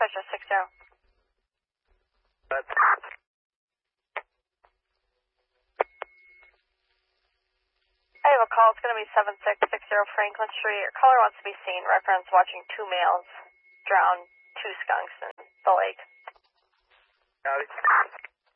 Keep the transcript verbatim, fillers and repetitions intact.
Spectra six zero. That's I have a call. It's going to be seven six six zero Franklin Street. Your caller wants to be seen. Reference watching two males drown two skunks in the lake. Howdy.